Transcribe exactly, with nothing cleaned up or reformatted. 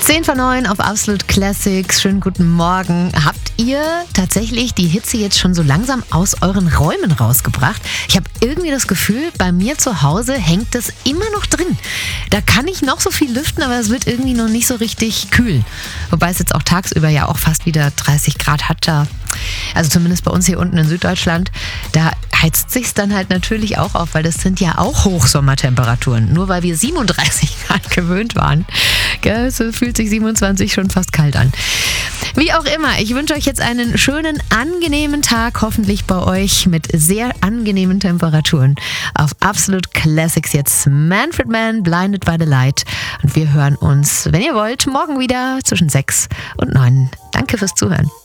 zehn vor neun auf Absolut Classics. Schönen guten Morgen. Habt ihr tatsächlich die Hitze jetzt schon so langsam aus euren Räumen rausgebracht? Ich habe irgendwie das Gefühl, bei mir zu Hause hängt das immer noch drin. Da kann ich noch so viel lüften, aber es wird irgendwie noch nicht so richtig kühl. Wobei es jetzt auch tagsüber ja auch fast wieder dreißig Grad hat da. Also zumindest bei uns hier unten in Süddeutschland. Da heizt sich's dann halt natürlich auch auf, weil das sind ja auch Hochsommertemperaturen. Nur weil wir siebenunddreißig Grad gewöhnt waren. Gell, so fühlt sich siebenundzwanzig schon fast kalt an. Wie auch immer, ich wünsche euch jetzt einen schönen, angenehmen Tag, hoffentlich bei euch mit sehr angenehmen Temperaturen. Auf Absolut Classics jetzt Manfred Mann, Blinded by the Light. Und wir hören uns, wenn ihr wollt, morgen wieder zwischen sechs und neun. Danke fürs Zuhören.